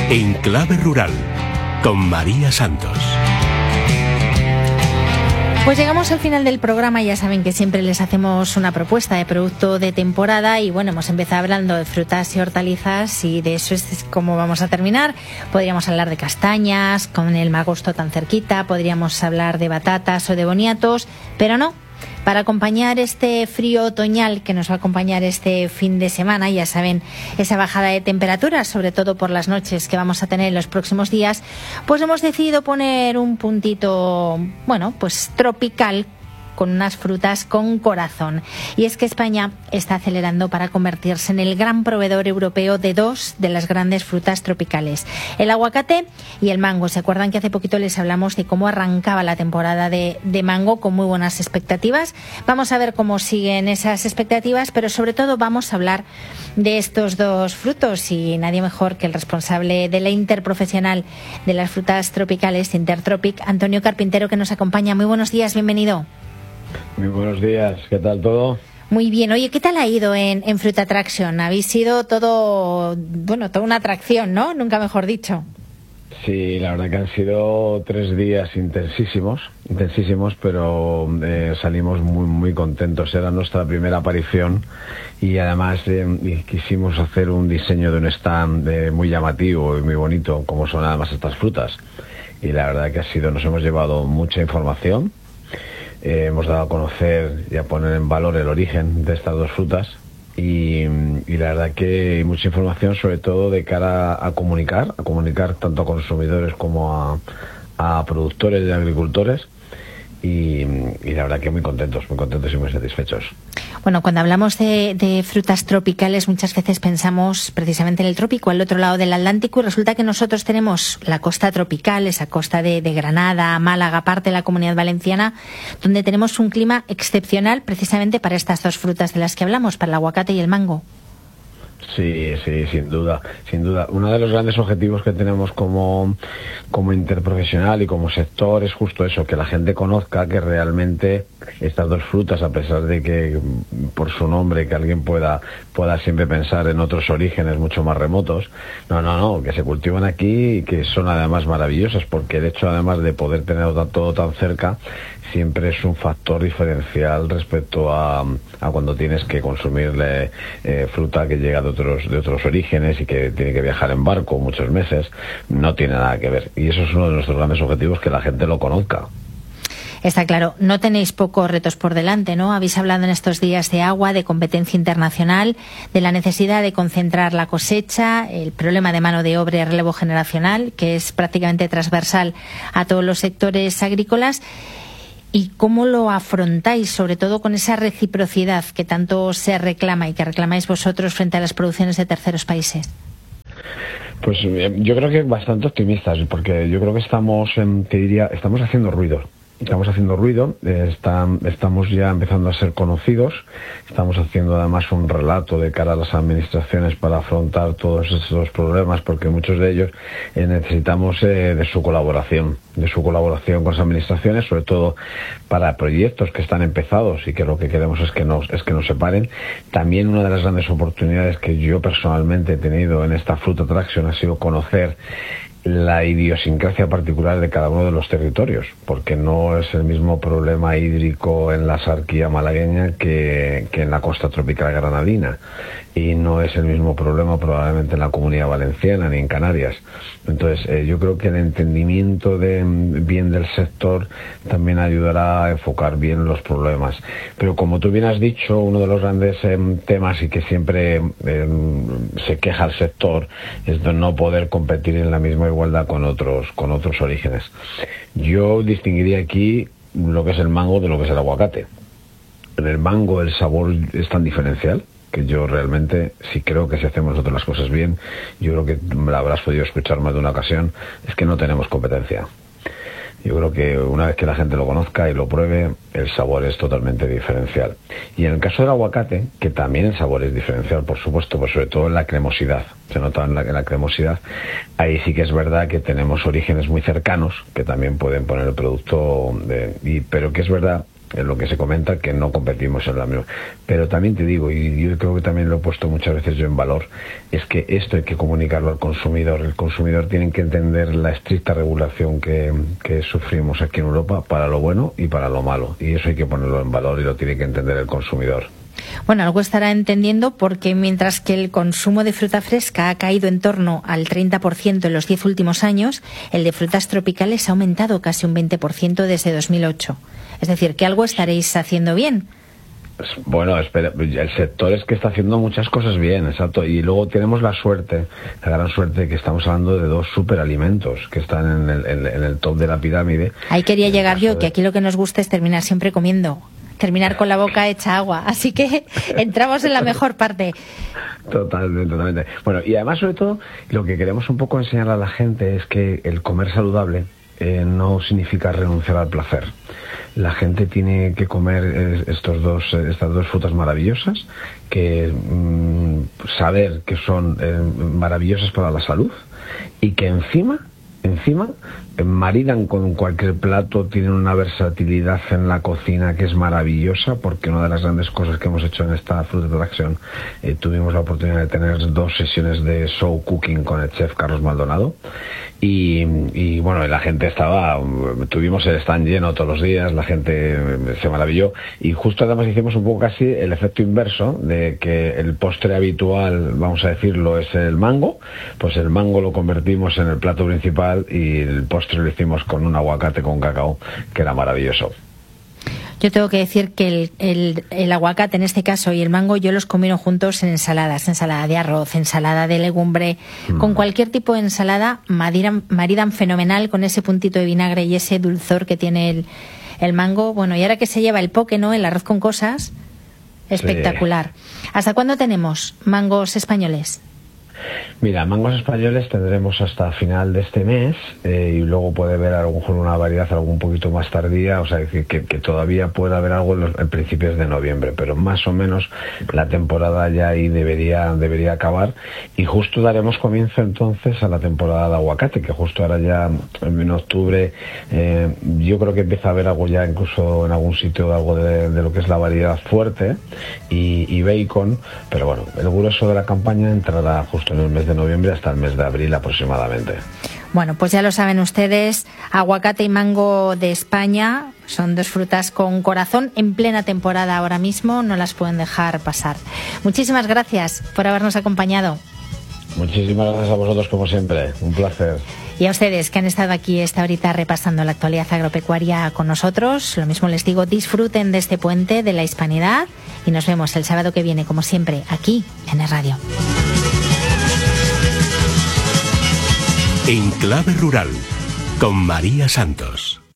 En Clave Rural, con María Santos. Pues llegamos al final del programa. Ya saben que siempre les hacemos una propuesta de producto de temporada y bueno, hemos empezado hablando de frutas y hortalizas y de eso es como vamos a terminar. Podríamos hablar de castañas con el magosto tan cerquita, podríamos hablar de batatas o de boniatos, pero no. Para acompañar este frío otoñal que nos va a acompañar este fin de semana, ya saben, esa bajada de temperaturas, sobre todo por las noches que vamos a tener en los próximos días, pues hemos decidido poner un puntito, bueno, pues tropical, con unas frutas con corazón. Y es que España está acelerando para convertirse en el gran proveedor europeo de dos de las grandes frutas tropicales, el aguacate y el mango. ¿Se acuerdan que hace poquito les hablamos de cómo arrancaba la temporada de mango con muy buenas expectativas? Vamos a ver cómo siguen esas expectativas, pero sobre todo vamos a hablar de estos dos frutos y nadie mejor que el responsable de la interprofesional de las frutas tropicales, Intertropic, Antonio Carpintero, que nos acompaña. Muy buenos días, bienvenido. Muy buenos días, ¿qué tal todo? Muy bien. Oye, ¿qué tal ha ido en Fruit Attraction? Habéis sido toda una atracción, ¿no? Nunca mejor dicho. Sí, la verdad que han sido 3 días intensísimos, pero salimos muy contentos. Era nuestra primera aparición y además quisimos hacer un diseño de un stand muy llamativo y muy bonito, como son además estas frutas. Y la verdad que nos hemos llevado mucha información. Hemos dado a conocer y a poner en valor el origen de estas dos frutas y la verdad que hay mucha información, sobre todo de cara a comunicar tanto a consumidores como a productores y agricultores y la verdad que muy contentos y muy satisfechos. Bueno, cuando hablamos de frutas tropicales muchas veces pensamos precisamente en el trópico, al otro lado del Atlántico, y resulta que nosotros tenemos la costa tropical, esa costa de Granada, Málaga, parte de la Comunidad Valenciana, donde tenemos un clima excepcional precisamente para estas dos frutas de las que hablamos, para el aguacate y el mango. Sí, sin duda. Uno de los grandes objetivos que tenemos como interprofesional y como sector es justo eso, que la gente conozca que realmente estas dos frutas, a pesar de que por su nombre que alguien pueda siempre pensar en otros orígenes mucho más remotos, no, que se cultivan aquí y que son además maravillosas, porque el hecho además de poder tener todo tan cerca siempre es un factor diferencial respecto a cuando tienes que consumir fruta que llega de otros orígenes y que tiene que viajar en barco muchos meses. No tiene nada que ver, y eso es uno de nuestros grandes objetivos, que la gente lo conozca. Está claro, no tenéis pocos retos por delante, ¿no? Habéis hablado en estos días de agua, de competencia internacional, de la necesidad de concentrar la cosecha, el problema de mano de obra y relevo generacional, que es prácticamente transversal a todos los sectores agrícolas. ¿Y cómo lo afrontáis, sobre todo con esa reciprocidad que tanto se reclama y que reclamáis vosotros frente a las producciones de terceros países? Pues yo creo que bastante optimistas, porque yo creo que estamos haciendo ruido. Estamos ya empezando a ser conocidos, estamos haciendo además un relato de cara a las administraciones para afrontar todos estos problemas, porque muchos de ellos necesitamos de su colaboración con las administraciones, sobre todo para proyectos que están empezados y que lo que queremos es que nos separen. También una de las grandes oportunidades que yo personalmente he tenido en esta Fruit Attraction ha sido conocer la idiosincrasia particular de cada uno de los territorios, porque no es el mismo problema hídrico en la Sarquía malagueña que en la costa tropical granadina, y no es el mismo problema probablemente en la Comunidad Valenciana ni en Canarias. Entonces yo creo que el entendimiento bien del sector también ayudará a enfocar bien los problemas. Pero como tú bien has dicho, uno de los grandes temas y que siempre se queja el sector es de no poder competir en la misma igualdad con otros orígenes. Yo distinguiría aquí lo que es el mango de lo que es el aguacate. En el mango el sabor es tan diferencial que yo realmente sí creo que si hacemos nosotros las cosas bien, yo creo que me la habrás podido escuchar más de una ocasión, es que no tenemos competencia. Yo creo que una vez que la gente lo conozca y lo pruebe, el sabor es totalmente diferencial. Y en el caso del aguacate, que también el sabor es diferencial, por supuesto, pues sobre todo en la cremosidad. Se nota en la cremosidad. Ahí sí que es verdad que tenemos orígenes muy cercanos, que también pueden poner el producto, pero que es verdad Es lo que se comenta, que no competimos en la misma. Pero también te digo, y yo creo que también lo he puesto muchas veces yo en valor, es que esto hay que comunicarlo al consumidor. El consumidor tiene que entender la estricta regulación que sufrimos aquí en Europa, para lo bueno y para lo malo. Y eso hay que ponerlo en valor y lo tiene que entender el consumidor. Bueno, algo estará entendiendo, porque mientras que el consumo de fruta fresca ha caído en torno al 30% en los 10 últimos años, el de frutas tropicales ha aumentado casi un 20% desde 2008. Es decir, que algo estaréis haciendo bien. Bueno, espera, el sector es que está haciendo muchas cosas bien, exacto. Y luego tenemos la gran suerte de que estamos hablando de dos superalimentos que están en el top de la pirámide. Ahí quería llegar yo, que aquí lo que nos gusta es terminar siempre comiendo. Terminar con la boca hecha agua, así que entramos en la mejor parte. Totalmente. Bueno, y además, sobre todo, lo que queremos un poco enseñar a la gente es que el comer saludable no significa renunciar al placer. La gente tiene que comer estas dos frutas maravillosas, que saber que son maravillosas para la salud, y que encima maridan con cualquier plato, tienen una versatilidad en la cocina que es maravillosa, porque una de las grandes cosas que hemos hecho en esta Fruit Attraction, tuvimos la oportunidad de tener 2 sesiones de show cooking con el chef Carlos Maldonado, y bueno, la gente tuvimos el stand lleno todos los días, la gente se maravilló, y justo además hicimos un poco casi el efecto inverso, de que el postre habitual, vamos a decirlo, es el mango, pues el mango lo convertimos en el plato principal, y el postre lo hicimos con un aguacate con cacao, que era maravilloso. Yo tengo que decir que el aguacate en este caso y el mango yo los combino juntos en ensaladas, ensalada de arroz, ensalada de legumbre, con cualquier tipo de ensalada, maridan fenomenal con ese puntito de vinagre y ese dulzor que tiene el mango. Bueno, y ahora que se lleva el poke, ¿no?, el arroz con cosas, espectacular. Sí. ¿Hasta cuándo tenemos mangos españoles? Mira, mangos españoles tendremos hasta final de este mes, y luego puede haber a lo mejor una variedad algo un poquito más tardía, o sea, que todavía puede haber algo en principios de noviembre, pero más o menos la temporada ya ahí debería acabar, y justo daremos comienzo entonces a la temporada de aguacate, que justo ahora ya en octubre yo creo que empieza a haber algo ya incluso en algún sitio, algo de lo que es la variedad fuerte y bacon, pero bueno, el grueso de la campaña entrará justo en el mes de noviembre hasta el mes de abril aproximadamente. Bueno, pues ya lo saben ustedes, aguacate y mango de España son 2 frutas con corazón en plena temporada ahora mismo, no las pueden dejar pasar. Muchísimas gracias por habernos acompañado. Muchísimas gracias a vosotros, como siempre, un placer. Y a ustedes que han estado aquí esta horita repasando la actualidad agropecuaria con nosotros, lo mismo les digo, disfruten de este puente de la Hispanidad y nos vemos el sábado que viene, como siempre, aquí en Es Radio. En Clave Rural, con María Santos.